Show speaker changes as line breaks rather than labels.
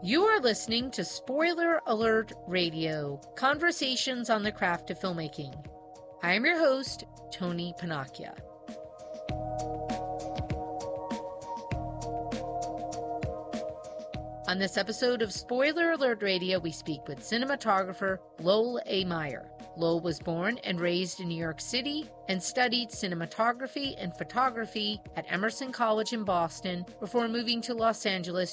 You are listening to Spoiler Alert Radio, Conversations on the Craft of Filmmaking. I am your host, Tony Panacchia. On this episode of Spoiler Alert Radio, we speak with cinematographer Lowell A. Meyer. Lowell was born and raised in New York City and studied cinematography and photography at Emerson College in Boston before moving to Los Angeles